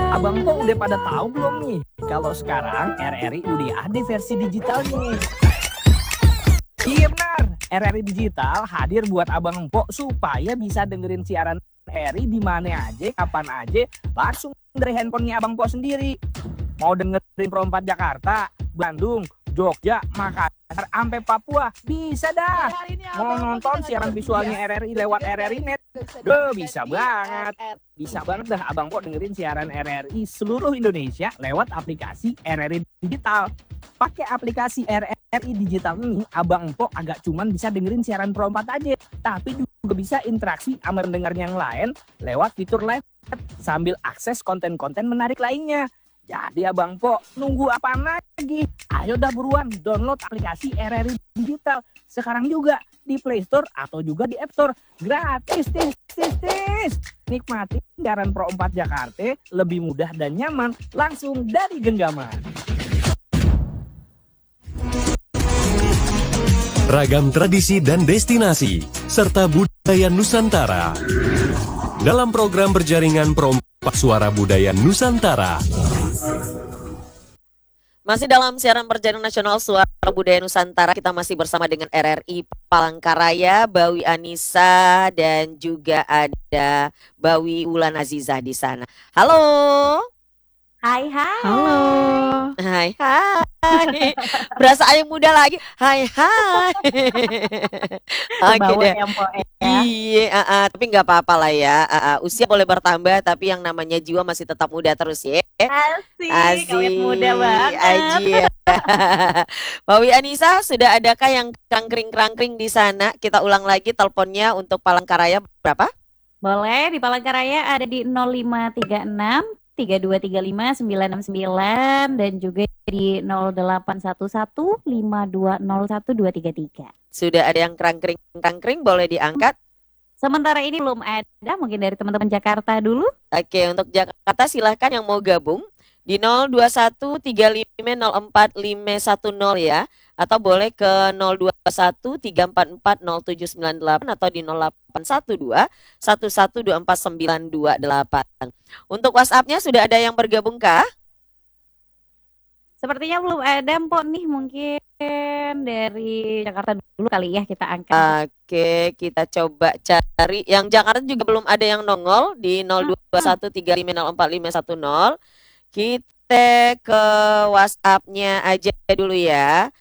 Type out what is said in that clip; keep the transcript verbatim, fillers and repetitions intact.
Abang Po udah pada tahu belum nih? Kalau sekarang R R I udah ada versi digitalnya. Iya benar, R R I Digital hadir buat Abang Po supaya bisa dengerin siaran R R I di mana aja, kapan aja, langsung dari handphonenya Abang Po sendiri. Mau dengerin Pro empat Jakarta, Bandung, Jogja, Makassar, sampai Papua, bisa dah. Mau nonton siaran visualnya R R I lewat R R I Net, duh bisa banget. Bisa banget dah Abang Po dengerin siaran R R I seluruh Indonesia lewat aplikasi R R I Digital. Pakai aplikasi R R I Digital ini, Abang Po agak cuman bisa dengerin siaran Pro empat aja, tapi juga bisa interaksi sama pendengar yang lain lewat fitur live chat sambil akses konten-konten menarik lainnya. Jadi Abang Po, nunggu apa lagi? Ayo dah buruan download aplikasi R R I Digital sekarang juga di Play Store atau juga di App Store. Gratis, tis, tis, tis. Nikmati siaran Pro empat Jakarta lebih mudah dan nyaman langsung dari genggaman. Ragam tradisi dan destinasi serta budaya Nusantara dalam program berjaringan Pro empat Suara Budaya Nusantara. Masih dalam siaran perjalanan nasional Suara Budaya Nusantara, kita masih bersama dengan R R I Palangkaraya, Bawi Anissa, dan juga ada Bawi Wulan Azizah di sana. Halo. Hai hai. Halo. Hai hai. Berasa ayam muda lagi. Hai hai. Oke deh. Iya, uh, uh, tapi nggak apa-apa lah ya. Uh, uh, usia boleh bertambah, tapi yang namanya jiwa masih tetap muda terus ya. Asik, Asik. awet muda banget. Aji. Bawi Anissa, sudah adakah yang krangkring-krangkring di sana? Kita ulang lagi teleponnya untuk Palangkaraya berapa? Boleh, di Palangkaraya ada di nol lima tiga enam tiga dua tiga lima sembilan enam sembilan dan juga di nol delapan satu satu lima dua nol satu dua tiga tiga. Sudah ada yang krangkring-krangkring, boleh diangkat? Sementara ini belum ada, mungkin dari teman-teman Jakarta dulu. Oke, untuk Jakarta silahkan yang mau gabung di nol dua satu tiga lima nol empat lima satu nol ya, atau boleh ke nol dua satu tiga empat empat nol tujuh sembilan delapan atau di nol delapan satu dua satu satu dua empat sembilan dua delapan. Untuk WhatsApp-nya sudah ada yang bergabung kah? Sepertinya belum ada, Mpok nih, mungkin dari Jakarta dulu kali ya kita angkat. Oke, kita coba cari. Yang Jakarta juga belum ada yang nongol di nol dua satu tiga lima nol empat lima satu nol. Kita ke WhatsApp-nya aja dulu ya.